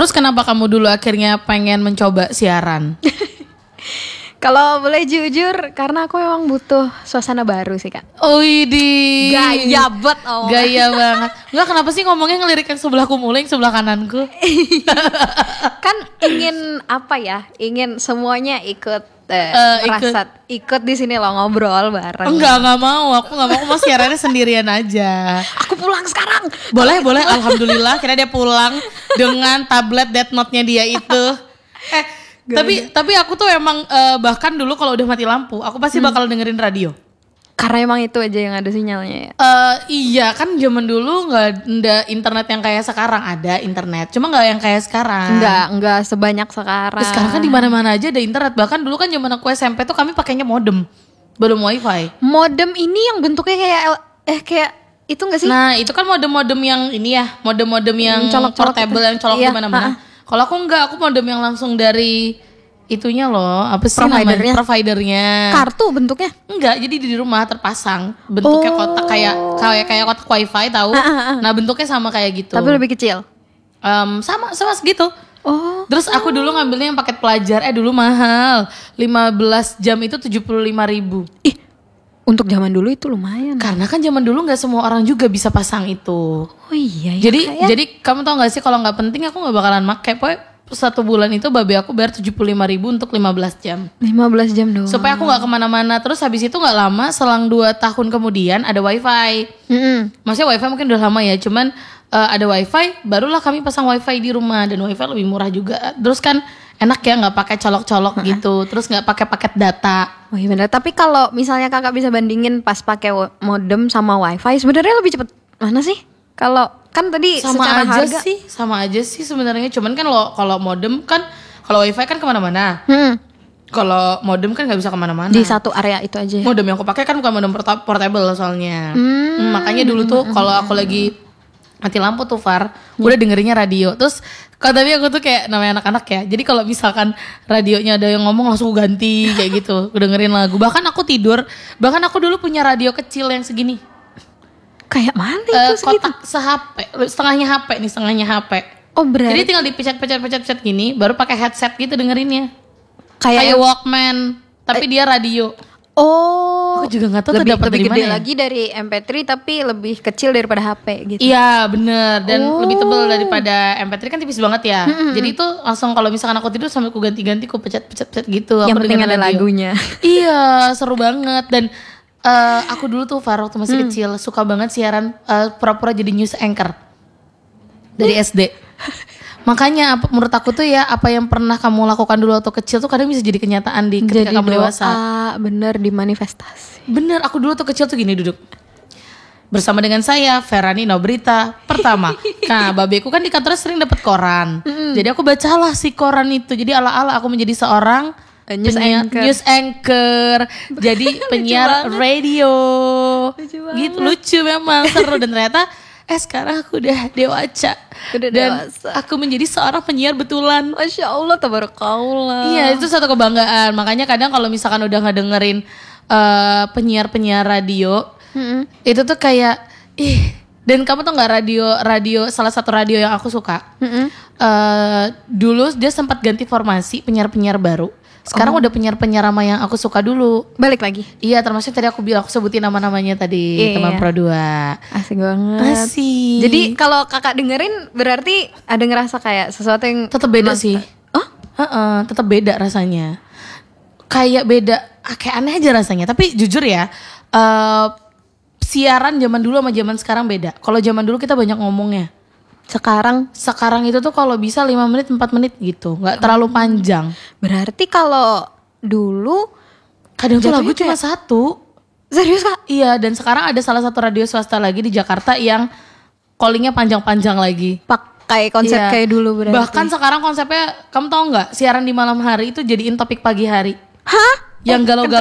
Terus kenapa kamu dulu akhirnya pengen mencoba siaran? Kalau boleh jujur, karena aku memang butuh suasana baru sih Kak. Widih. Gaya banget Gaya banget. Enggak, kenapa sih ngomongnya ngelirik yang sebelahku mulu, yang sebelah kananku? Kan ingin apa ya? Ingin semuanya ikut ikut di sini loh, ngobrol bareng. Enggak mau. Aku mau siarannya sendirian aja. Aku pulang sekarang. Boleh. Alhamdulillah, kira dia pulang dengan tablet Death Note-nya dia itu. Tapi aku tuh emang bahkan dulu kalau udah mati lampu, aku pasti bakal dengerin radio. Karena emang itu aja yang ada sinyalnya ya. Iya, kan zaman dulu nggak ada internet yang kayak sekarang. Ada internet, cuma nggak yang kayak sekarang. Enggak sebanyak sekarang. Sekarang kan di mana-mana aja ada internet. Bahkan dulu kan zaman aku SMP tuh kami pakainya modem, belum wifi. Modem ini yang bentuknya kayak itu nggak sih? Nah, itu kan modem-modem yang ini ya, modem-modem yang colok-colok portable itu. yang colok Iya, di mana-mana. Kalau aku enggak, aku modem yang langsung dari itunya loh, apa sih namanya? Providernya. Kartu bentuknya? Enggak, jadi di rumah terpasang. Bentuknya kotak kayak kotak wifi tahu. Nah, bentuknya sama kayak gitu. Tapi lebih kecil. Sama segitu. Oh. Terus aku dulu ngambilnya yang paket pelajar. Dulu mahal. 15 jam itu 75.000. Ih, untuk zaman dulu itu lumayan. Karena kan zaman dulu nggak semua orang juga bisa pasang itu. Oh iya ya. Jadi kamu tau gak sih kalau nggak penting aku nggak bakalan make. Pokoknya 1 bulan itu babe aku bayar 75.000 untuk 15 jam. 15 jam doang. Supaya aku nggak kemana-mana. Terus habis itu nggak lama, selang 2 tahun kemudian ada wifi. Maksudnya wifi mungkin udah lama ya. Cuman ada wifi, barulah kami pasang wifi di rumah. Dan wifi lebih murah juga. Terus kan enak ya, nggak pakai colok-colok gitu. Terus nggak pakai paket data. Oh iya benar. Tapi kalau misalnya kakak bisa bandingin pas pakai modem sama wifi, sebenarnya lebih cepet mana sih? Kalau kan tadi secara harga sama aja sih sebenarnya. Cuman kan kalau modem kan, kalau wifi kan kemana-mana. Kalau modem kan nggak bisa kemana-mana. Di satu area itu aja. Modem yang aku pakai kan bukan modem portable soalnya. Makanya dulu tuh kalau aku lagi mati lampu tuh Far, udah dengerinnya radio. Terus tapi aku tuh kayak namanya anak-anak ya. Jadi kalau misalkan radionya ada yang ngomong langsung ganti kayak gitu. Dengerin lagu. Bahkan aku tidur. Bahkan aku dulu punya radio kecil yang segini. Kayak mana itu segitu? Kotak se-HP, setengahnya HP. Oh berarti. Jadi tinggal dipecat gini, baru pakai headset gitu dengerinnya. Kayak Walkman, tapi dia radio. Oh, aku juga nggak tahu lebih dapat dari gede mana. Lagi dari MP3 tapi lebih kecil daripada HP gitu. Iya bener, dan lebih tebal daripada MP3 kan tipis banget ya. Jadi itu langsung kalau misalkan aku tidur sambil aku ganti-ganti, aku pecat gitu. Yang aku penting ada lagunya. Iya, seru banget. Dan aku dulu tuh Far waktu masih kecil suka banget siaran pura-pura jadi news anchor dari SD. Makanya menurut aku tuh ya, apa yang pernah kamu lakukan dulu waktu kecil tuh kadang bisa jadi kenyataan ketika jadi kamu dewasa. Bener, dimanifestasi. Bener, aku dulu tuh kecil tuh gini duduk bersama dengan saya Ferani Nobrita pertama. Nah, babeku kan di kantor sering dapat koran. Jadi aku bacalah si koran itu. Jadi ala-ala aku menjadi seorang news anchor. Jadi penyiar radio. Gitu, lucu memang, seru. Dan ternyata sekarang aku udah dewasa. Aku menjadi seorang penyiar betulan. Masya Allah, tabarakallah. Iya, itu satu kebanggaan. Makanya kadang kalau misalkan udah ngedengerin penyiar-penyiar radio, itu tuh kayak dan kamu tuh nggak radio salah satu radio yang aku suka. Dulu dia sempat ganti formasi penyiar-penyiar baru. Sekarang udah penyiar-penyiar sama yang aku suka dulu. Balik lagi? Iya, termasuk tadi aku sebutin nama-namanya tadi, teman Pro 2. Asik banget. Asik. Jadi kalau kakak dengerin berarti ada ngerasa kayak sesuatu yang tetap beda sih. Oh? Tetap beda rasanya. Kayak beda, kayak aneh aja rasanya. Tapi jujur ya, siaran zaman dulu sama zaman sekarang beda. Kalau zaman dulu kita banyak ngomongnya. Sekarang itu tuh kalau bisa 5 menit 4 menit gitu, nggak terlalu panjang. Berarti kalau dulu kadang tuh lagu cuma satu. Serius Kak? Iya, dan sekarang ada salah satu radio swasta lagi di Jakarta yang callingnya panjang-panjang lagi. Pakai konsep kayak dulu berarti. Bahkan sekarang konsepnya, kamu tahu nggak, siaran di malam hari itu jadiin topik pagi hari. Hah? Yang galau-galau